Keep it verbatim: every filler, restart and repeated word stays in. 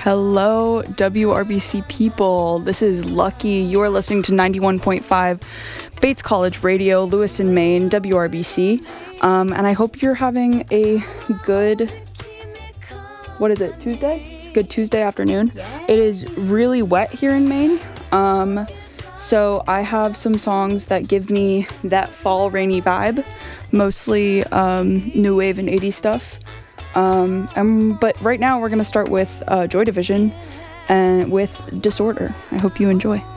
Hello, W R B C people. This is Lucky. You're listening to ninety-one point five Bates College Radio, Lewiston, Maine, W R B C. Um, and I hope you're having a good, what is it, Tuesday? Good Tuesday afternoon. Yeah. It is really wet here in Maine. Um, so I have some songs that give me that fall rainy vibe, mostly um, new wave and eighties stuff. Um, um, but right now we're going to start with uh, Joy Division and with Disorder. I hope you enjoy.